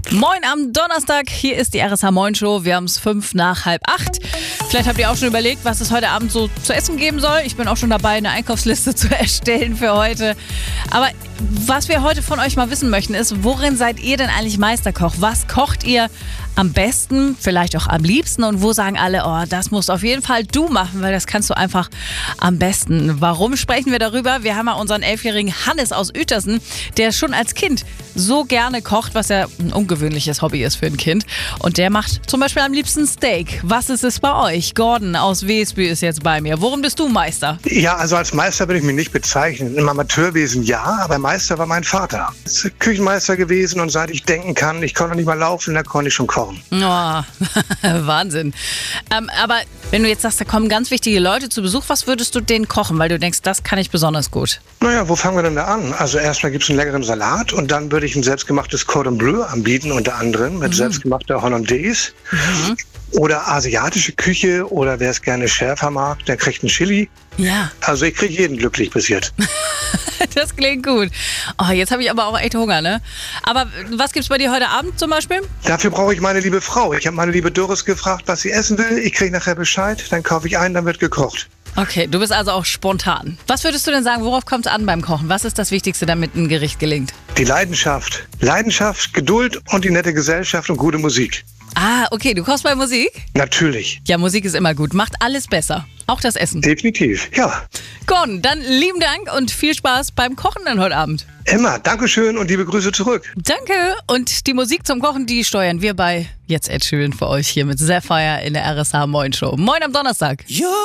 Moin am Donnerstag, hier ist die RSH Moin Show. Wir haben es 7:55. Vielleicht habt ihr auch schon überlegt, was es heute Abend so zu essen geben soll. Ich bin auch schon dabei, eine Einkaufsliste zu erstellen für heute. Aber was wir heute von euch mal wissen möchten ist, worin seid ihr denn eigentlich Meisterkoch? Was kocht ihr am besten, vielleicht auch am liebsten? Und wo sagen alle, oh, das musst auf jeden Fall du machen, weil das kannst du einfach am besten. Warum sprechen wir darüber? Wir haben ja unseren 11-jährigen Hannes aus Uetersen, der schon als Kind so gerne kocht, was ja ein ungewöhnliches Hobby ist für ein Kind. Und der macht zum Beispiel am liebsten Steak. Was ist es bei euch? Gordon aus Wesby ist jetzt bei mir. Worin bist du Meister? Ja, also als Meister würde ich mich nicht bezeichnen. Im Amateurwesen ja, aber Meister war mein Vater. Ist Küchenmeister gewesen und seit ich denken kann, ich konnte noch nicht mal laufen, da konnte ich schon kochen. Oh, Wahnsinn. Aber wenn du jetzt sagst, da kommen ganz wichtige Leute zu Besuch, was würdest du denen kochen? Weil du denkst, das kann ich besonders gut. Naja, wo fangen wir denn da an? Also erstmal gibt es einen leckeren Salat und dann würde ich ein selbstgemachtes Cordon Bleu anbieten, unter anderem mit selbstgemachter Hollandaise. Oder asiatische Küche oder wer es gerne schärfer mag, der kriegt einen Chili. Ja. Also ich kriege jeden glücklich bis jetzt. Das klingt gut. Oh, jetzt habe ich aber auch echt Hunger, ne? Aber was gibt's bei dir heute Abend zum Beispiel? Dafür brauche ich meine liebe Frau. Ich habe meine liebe Doris gefragt, was sie essen will. Ich kriege nachher Bescheid, dann kaufe ich ein, dann wird gekocht. Okay, du bist also auch spontan. Was würdest du denn sagen, worauf kommt es an beim Kochen? Was ist das Wichtigste, damit ein Gericht gelingt? Die Leidenschaft. Leidenschaft, Geduld und die nette Gesellschaft und gute Musik. Ah, okay, du kochst bei Musik? Natürlich. Ja, Musik ist immer gut, macht alles besser. Auch das Essen. Definitiv, ja. Gordon, dann lieben Dank und viel Spaß beim Kochen dann heute Abend. Immer, Dankeschön und liebe Grüße zurück. Danke. Und die Musik zum Kochen, die steuern wir bei Jetzt Ed Sheeran für euch hier mit Sapphire in der RSH Moin Show. Moin am Donnerstag.